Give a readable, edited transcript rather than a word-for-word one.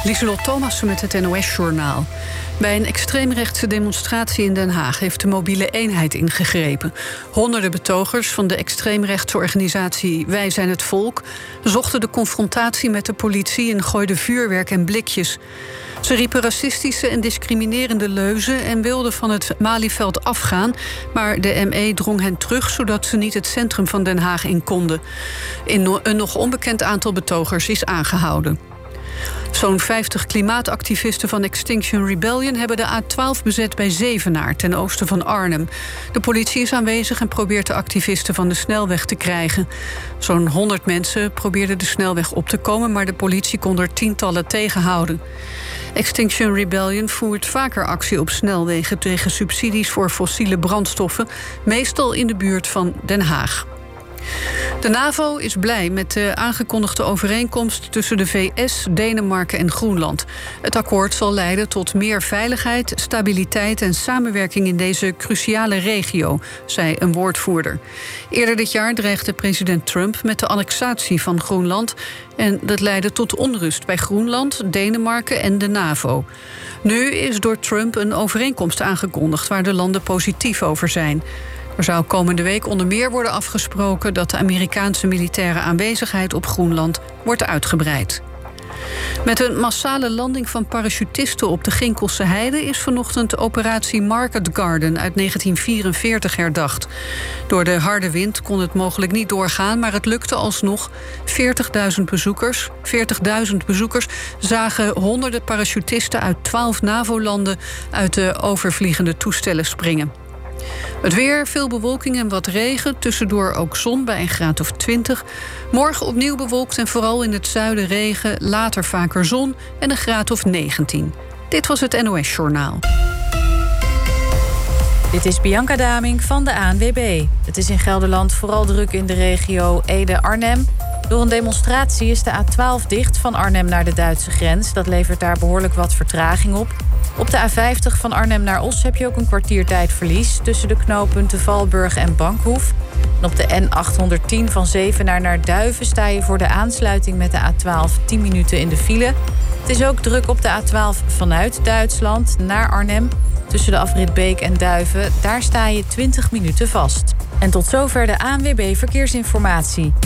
Lieselot Thomassen met het NOS-journaal. Bij een extreemrechtse demonstratie in Den Haag heeft de mobiele eenheid ingegrepen. Honderden betogers van de extreemrechtse organisatie Wij zijn het Volk zochten de confrontatie met de politie en gooiden vuurwerk en blikjes. Ze riepen racistische en discriminerende leuzen en wilden van het Malieveld afgaan, maar de ME drong hen terug zodat ze niet het centrum van Den Haag in konden. Een nog onbekend aantal betogers is aangehouden. Zo'n 50 klimaatactivisten van Extinction Rebellion hebben de A12 bezet bij Zevenaar, ten oosten van Arnhem. De politie is aanwezig en probeert de activisten van de snelweg te krijgen. Zo'n 100 mensen probeerden de snelweg op te komen, maar de politie kon er tientallen tegenhouden. Extinction Rebellion voert vaker actie op snelwegen tegen subsidies voor fossiele brandstoffen, meestal in de buurt van Den Haag. De NAVO is blij met de aangekondigde overeenkomst tussen de VS, Denemarken en Groenland. Het akkoord zal leiden tot meer veiligheid, stabiliteit en samenwerking in deze cruciale regio, zei een woordvoerder. Eerder dit jaar dreigde president Trump met de annexatie van Groenland en dat leidde tot onrust bij Groenland, Denemarken en de NAVO. Nu is door Trump een overeenkomst aangekondigd waar de landen positief over zijn. Er zou komende week onder meer worden afgesproken dat de Amerikaanse militaire aanwezigheid op Groenland wordt uitgebreid. Met een massale landing van parachutisten op de Ginkelse Heide is vanochtend operatie Market Garden uit 1944 herdacht. Door de harde wind kon het mogelijk niet doorgaan, maar het lukte alsnog. 40.000 bezoekers zagen honderden parachutisten uit 12 NAVO-landen uit de overvliegende toestellen springen. Het weer, veel bewolking en wat regen. Tussendoor ook zon bij een graad of 20. Morgen opnieuw bewolkt en vooral in het zuiden regen. Later vaker zon en een graad of 19. Dit was het NOS-journaal. Dit is Bianca Daming van de ANWB. Het is in Gelderland vooral druk in de regio Ede-Arnhem. Door een demonstratie is de A12 dicht van Arnhem naar de Duitse grens. Dat levert daar behoorlijk wat vertraging op. Op de A50 van Arnhem naar Os heb je ook een kwartiertijdverlies tussen de knooppunten Valburg en Bankhoef. En op de N810 van Zevenaar naar Duiven sta je voor de aansluiting met de A12 10 minuten in de file. Het is ook druk op de A12 vanuit Duitsland naar Arnhem. Tussen de afrit Beek en Duiven, daar sta je 20 minuten vast. En tot zover de ANWB Verkeersinformatie.